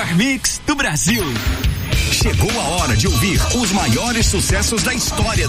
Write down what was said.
melhor mix do Brasil. Chegou a hora de ouvir os maiores sucessos da história